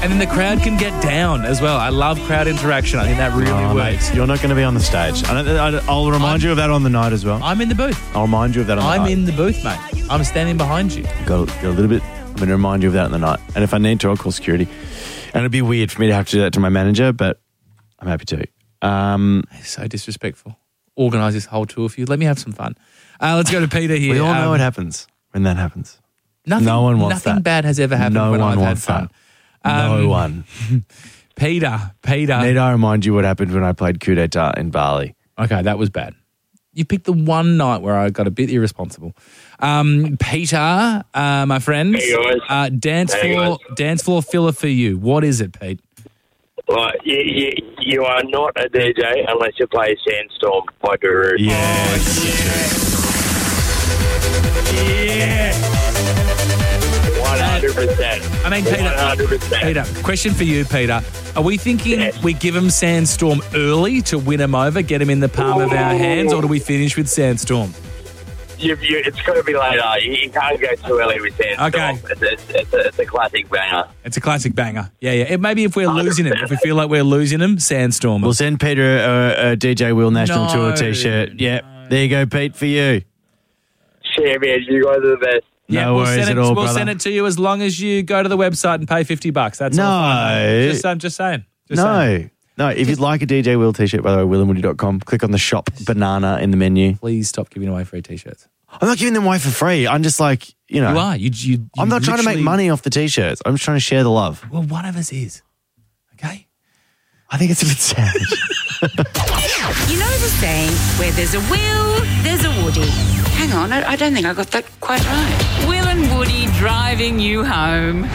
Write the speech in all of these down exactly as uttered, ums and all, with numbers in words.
And then the crowd can get down as well. I love crowd interaction. I think that really Oh, works. mate, you're not going to be on the stage. I don't- I- I'll remind I'm- you of that on the night as well. I'm in the booth. I'll remind you of that on the I'm night. in the booth, mate. I'm standing behind you. Got, got a little bit. I'm going to remind you of that on the night. And if I need to, I'll call security. And it'd be weird for me to have to do that to my manager, but I'm happy to. Um, So disrespectful. Organise this whole tour for you. Let me have some fun. Uh, let's go to Peter here. we all know Um, what happens when that happens. Nothing, No one wants nothing that. bad has ever happened No when one I've had wants fun. that. Um, No one. Peter, Peter. Need I remind you what happened when I played coup d'etat in Bali? Okay, that was bad. You picked the one night where I got a bit irresponsible. Um, Peter, uh, my friend, Hey, guys. uh, dance Hey, floor, guys. dance floor filler for you. What is it, Pete? Well, you, you, you are not a D J unless you play Sandstorm by Darude. Yes. one hundred percent. I mean, Peter, one hundred percent. Peter, question for you, Peter. Are we thinking Yes. we give him Sandstorm early to win him over, get him in the palm of our hands, or do we finish with Sandstorm? You, you, it's got to be later. You, you can't go too early with Sandstorm. Okay. It's a, it's, a, it's a classic banger. It's a classic banger. Yeah, yeah. It, maybe if we're losing him, if we feel like we're losing him, Sandstorm. We'll send Peter a, a D J Will National No. Tour t-shirt. Yep. There you go, Pete, for you. Champion, you guys are the best. Yeah, No we'll worries send it, at all, We'll brother. send it to you as long as you go to the website and pay fifty bucks. That's all. No. fine. Just, I'm just saying. Just saying. No. No, if you'd like a D J Will t-shirt, by the way, will and woody dot com, click on the shop banana in the menu. Please stop giving away free t-shirts. I'm not giving them away for free. I'm just like, you know. You are. You, you, you I'm not trying to make literally- money off the t-shirts. I'm just trying to share the love. Well, one of us is. Okay? I think it's a bit savage. You know the saying, where there's a Will, there's a Woody. Hang on, I, I don't think I got that quite right. Will and Woody driving you home.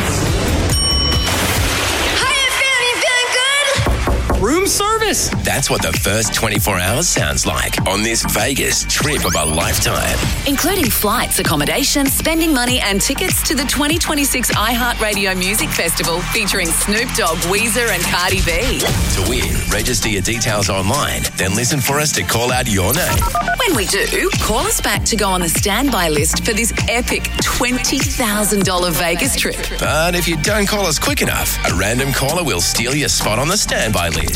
Room service. That's what the first twenty-four hours sounds like on this Vegas trip of a lifetime. Including flights, accommodation, spending money and tickets to the twenty twenty-six iHeartRadio Music Festival featuring Snoop Dogg, Weezer and Cardi B. To win, register your details online, then listen for us to call out your name. When we do, call us back to go on the standby list for this epic twenty thousand dollars Vegas trip. But if you don't call us quick enough, a random caller will steal your spot on the standby list.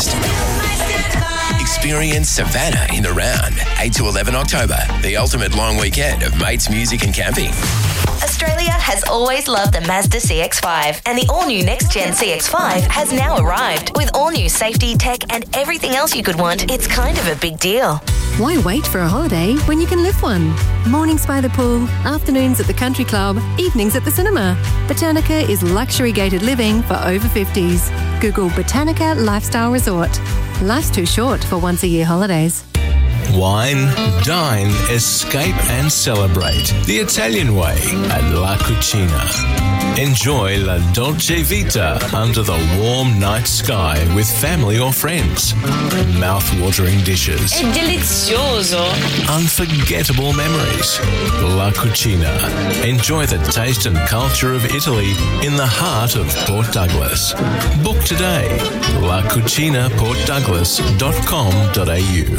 Experience Savannah in the round, eight to eleven October, the ultimate long weekend of mates, music and camping. Australia has always loved the Mazda C X five, and the all-new next-gen C X five has now arrived. With all-new safety, tech and everything else you could want, it's kind of a big deal. Why wait for a holiday when you can live one? Mornings by the pool, afternoons at the country club, evenings at the cinema. Botanica is luxury gated living for over fifties. Google Botanica Lifestyle Resort. Life's too short for once-a-year holidays. Wine, dine, escape and celebrate the Italian way at La Cucina. Enjoy La Dolce Vita under the warm night sky with family or friends. Mouth-watering dishes. È delizioso. Unforgettable memories. La Cucina. Enjoy the taste and culture of Italy in the heart of Port Douglas. Book today. la cucina port douglas dot com dot a u.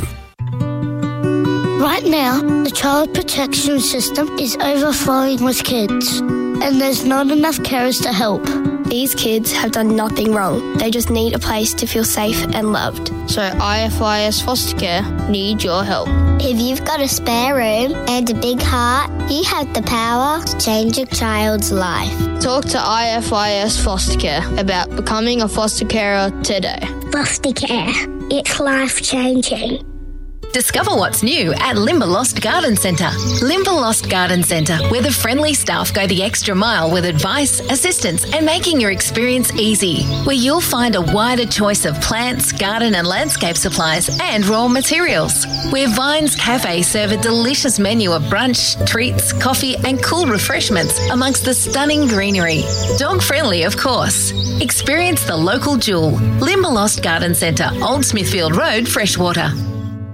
Right now, the child protection system is overflowing with kids, and there's not enough carers to help. These kids have done nothing wrong. They just need a place to feel safe and loved. So I F I S Foster Care need your help. If you've got a spare room and a big heart, you have the power to change a child's life. Talk to I F I S Foster Care about becoming a foster carer today. Foster Care. It's life-changing. Discover what's new at Limberlost Garden Centre. Limberlost Garden Centre, where the friendly staff go the extra mile with advice, assistance and making your experience easy. Where you'll find a wider choice of plants, garden and landscape supplies and raw materials. Where Vines Cafe serve a delicious menu of brunch, treats, coffee and cool refreshments amongst the stunning greenery. Dog friendly, of course. Experience the local jewel. Limberlost Garden Centre, Old Smithfield Road, Freshwater.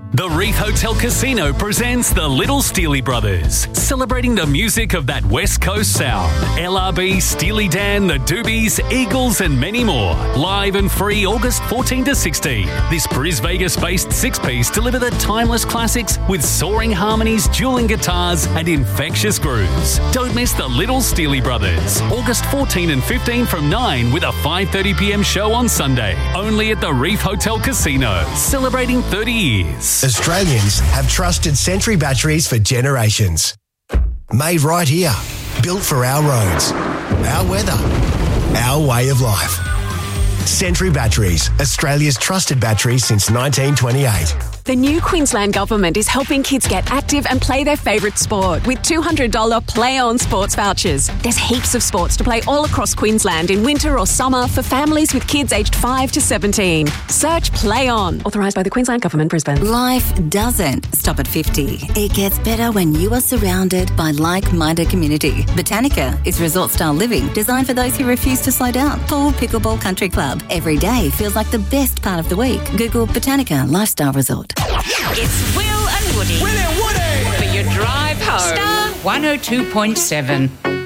The Reef Hotel Casino presents the Little Steely Brothers, celebrating the music of that West Coast sound. L R B, Steely Dan, the Doobies, Eagles and many more. Live and free August fourteenth to sixteenth. This Bris Vegas-based six-piece deliver the timeless classics with soaring harmonies, dueling guitars and infectious grooves. Don't miss the Little Steely Brothers. August fourteenth and fifteenth from nine with a five thirty p m show on Sunday. Only at the Reef Hotel Casino. Celebrating thirty years. Australians have trusted Sentry batteries for generations. Made right here. Built for our roads, our weather, our way of life. Sentry Batteries, Australia's trusted battery since nineteen twenty-eight. The new Queensland Government is helping kids get active and play their favourite sport with two hundred dollars Play On sports vouchers. There's heaps of sports to play all across Queensland in winter or summer for families with kids aged five to seventeen. Search Play On. Authorised by the Queensland Government, Brisbane. Life doesn't stop at fifty. It gets better when you are surrounded by like-minded community. Botanica is resort-style living designed for those who refuse to slow down. Pool Pickleball Country Club. Every day feels like the best part of the week. Google Botanica Lifestyle Resort. It's Will and Woody. Will and Woody! For your drive home. Star one oh two point seven.